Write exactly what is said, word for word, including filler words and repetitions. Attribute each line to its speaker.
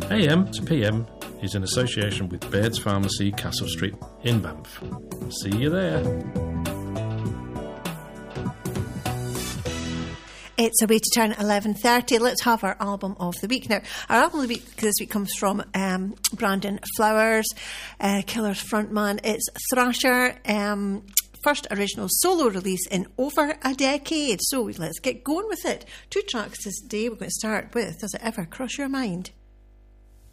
Speaker 1: A M to P M is in association with Baird's Pharmacy, Castle Street in Banff. See you there.
Speaker 2: It's a way to turn eleven thirty. Let's have our album of the week. Now, our album of the week this week comes from um, Brandon Flowers, uh, Killer's frontman. It's Thrasher, um, first original solo release in over a decade. So let's get going with it. Two tracks this day. We're going to start with Does It Ever Cross Your Mind?